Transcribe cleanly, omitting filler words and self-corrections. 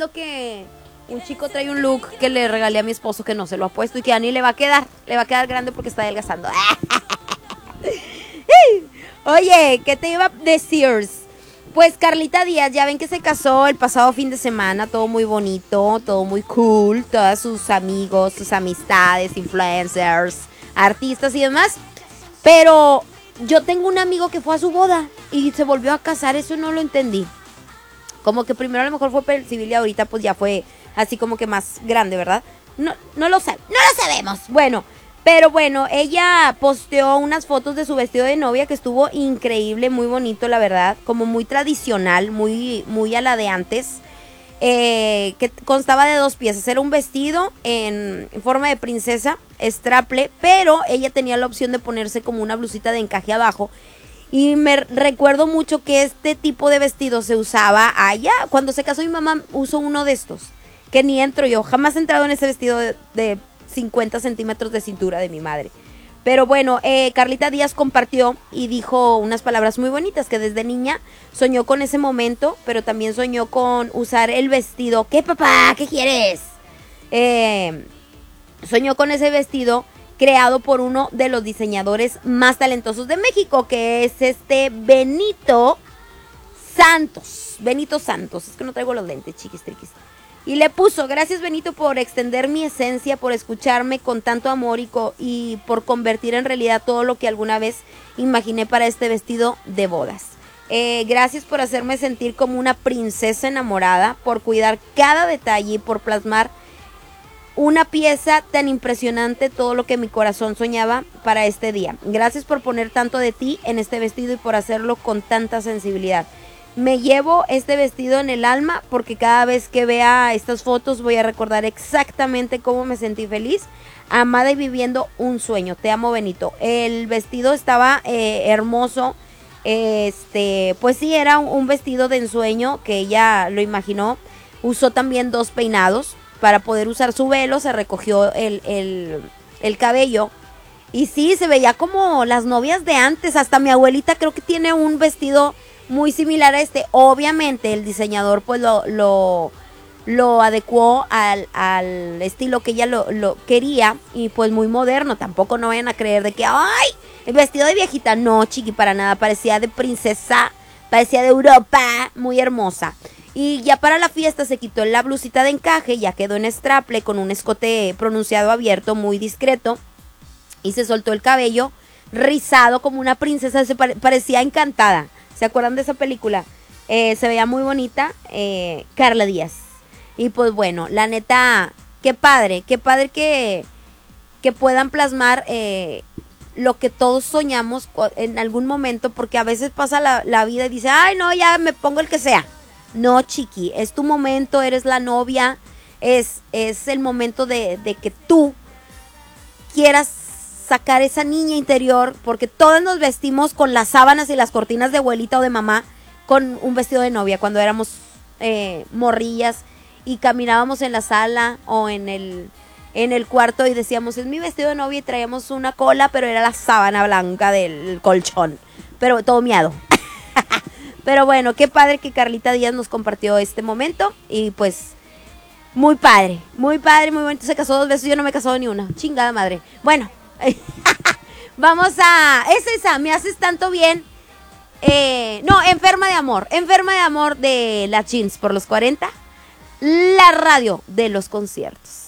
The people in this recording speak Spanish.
viendo que un chico trae un look que le regalé a mi esposo que no se lo ha puesto y que a ni le va a quedar grande porque está adelgazando. Oye, ¿qué te iba a decir? Pues Carlita Díaz, ya ven que se casó el pasado fin de semana, todo muy bonito, todo muy cool, todos sus amigos, sus amistades, influencers, artistas y demás. Pero yo tengo un amigo que fue a su boda y se volvió a casar, eso no lo entendí. Como que primero a lo mejor fue por el civil y ahorita pues ya fue así como que más grande, ¿verdad? No lo sabemos. Bueno, pero bueno, ella posteó unas fotos de su vestido de novia que estuvo increíble, muy bonito, la verdad. Como muy tradicional, muy a la de antes. Que constaba de 2 piezas. Era un vestido en forma de princesa, straple, pero ella tenía la opción de ponerse como una blusita de encaje abajo. Y me recuerdo mucho que este tipo de vestido se usaba allá. Cuando se casó mi mamá usó uno de estos. Que ni entro yo. Jamás he entrado en ese vestido de 50 centímetros de cintura de mi madre. Pero bueno, Carlita Díaz compartió y dijo unas palabras muy bonitas. Que desde niña soñó con ese momento. Pero también soñó con usar el vestido. ¿Qué, papá? ¿Qué quieres? Soñó con ese vestido creado por uno de los diseñadores más talentosos de México, que es Benito Santos. Benito Santos, es que no traigo los lentes, chiquis triquis. Y le puso: gracias Benito por extender mi esencia, por escucharme con tanto amor y por convertir en realidad todo lo que alguna vez imaginé para este vestido de bodas. Gracias por hacerme sentir como una princesa enamorada, por cuidar cada detalle y por plasmar una pieza tan impresionante, todo lo que mi corazón soñaba para este día. Gracias por poner tanto de ti en este vestido y por hacerlo con tanta sensibilidad. Me llevo este vestido en el alma porque cada vez que vea estas fotos voy a recordar exactamente cómo me sentí feliz, amada y viviendo un sueño. Te amo, Benito. El vestido estaba hermoso. Pues sí, era un vestido de ensueño que ella lo imaginó. Usó también 2 peinados. Para poder usar su velo, se recogió el cabello. Y sí, se veía como las novias de antes. Hasta mi abuelita creo que tiene un vestido muy similar a este. Obviamente el diseñador pues lo adecuó al estilo que ella lo quería. Y pues muy moderno. Tampoco no vayan a creer de que ¡ay! El vestido de viejita. No, chiqui, para nada. Parecía de princesa. Parecía de Europa. Muy hermosa. Y ya para la fiesta se quitó la blusita de encaje, ya quedó en straple con un escote pronunciado abierto, muy discreto. Y se soltó el cabello rizado como una princesa, parecía Encantada. ¿Se acuerdan de esa película? Se veía muy bonita, Carla Díaz. Y pues bueno, la neta, qué padre que puedan plasmar lo que todos soñamos en algún momento, porque a veces pasa la vida y dice, ay no, ya me pongo el que sea. No, chiqui, es tu momento, eres la novia, es el momento de que tú quieras sacar esa niña interior, porque todos nos vestimos con las sábanas y las cortinas de abuelita o de mamá con un vestido de novia cuando éramos morrillas y caminábamos en la sala o en el cuarto y decíamos, es mi vestido de novia, y traíamos una cola, pero era la sábana blanca del colchón, pero todo miado. Pero bueno, qué padre que Carlita Díaz nos compartió este momento. Y pues, muy padre, muy bonito. Se casó 2 veces, yo no me he casado ni una. Chingada madre. Bueno, vamos a... Es esa, me haces tanto bien. No, Enferma de amor de la Chins por los 40. La radio de los conciertos.